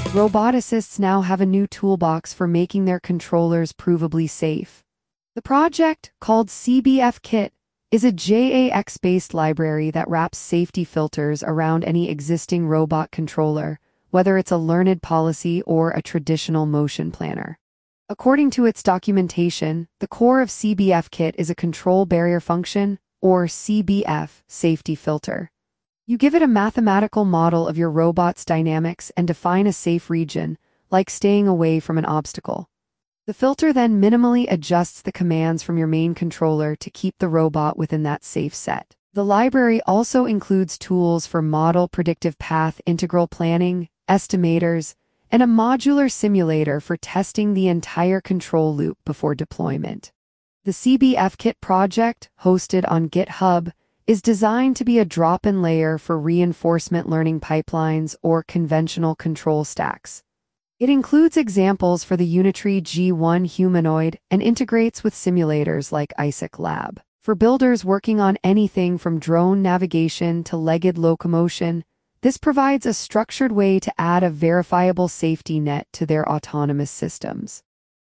Roboticists now have a new toolbox for making their controllers provably safe. The project, called CBF Kit, is a JAX-based library that wraps safety filters around any existing robot controller, whether it's a learned policy or a traditional motion planner. According to its documentation, the core of CBF Kit is a control barrier function, or CBF, safety filter. You give it a mathematical model of your robot's dynamics and define a safe region, like staying away from an obstacle. The filter then minimally adjusts the commands from your main controller to keep the robot within that safe set. The library also includes tools for model predictive path integral planning, estimators, and a modular simulator for testing the entire control loop before deployment. The CBF Kit project, hosted on GitHub, is designed to be a drop-in layer for reinforcement learning pipelines or conventional control stacks. It includes examples for the Unitree G1 humanoid and integrates with simulators like Isaac Lab. For builders working on anything from drone navigation to legged locomotion, this provides a structured way to add a verifiable safety net to their autonomous systems.